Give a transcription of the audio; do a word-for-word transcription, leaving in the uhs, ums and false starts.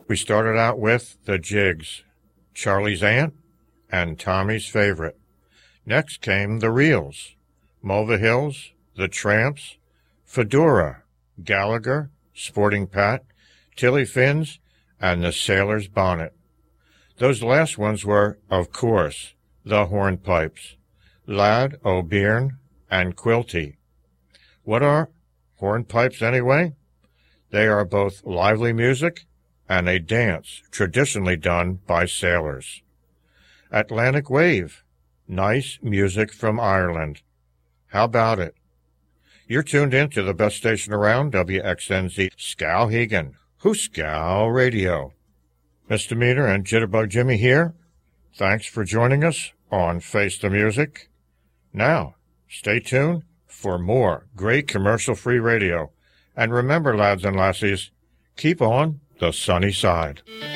We started out with the Jigs, Charlie's Aunt, and Tommy's Favorite. Next came the Reels, Mulva Hills, the Tramps, Fedora, Gallagher, Sporting Pat, Tilly Finns, and the Sailor's Bonnet. Those last ones were, of course, the Hornpipes, Lad O'Byrne, and Quilty. What are hornpipes anyway? They are both lively music and a dance traditionally done by sailors. Atlantic Wave, nice music from Ireland. How about it? You're tuned in to the best station around, W X N Z Skowhegan, Hooskow Radio. Misdemeanor and Jitterbug Jimmy here. Thanks for joining us on Face the Music. Now, stay tuned for more great commercial-free radio. And remember, lads and lassies, keep on the sunny side.